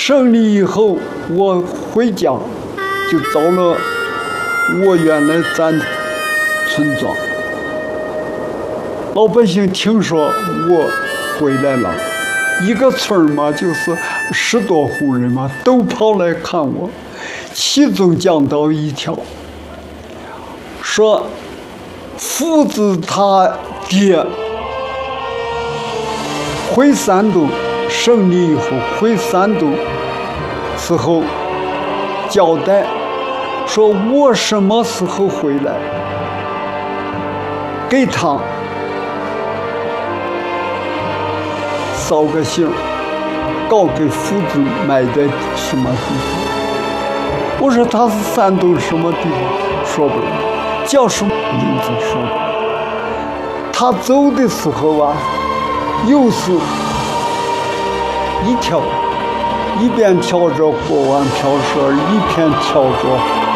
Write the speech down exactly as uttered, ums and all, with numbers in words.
胜利以后，我回家就到了我原来咱村庄。老百姓听说我回来了，一个村嘛，就是十多户人嘛，都跑来看我。其中讲到一条，说父子他爹回山东，胜利以后回山东时候交代说我什么时候回来，给他捎个信，告给父子埋在什么地方。我说他是山东什么地方，说不了，叫什么名字说不了。他走的时候啊，又是一跳，一边跳着国王飘蛇，一边跳着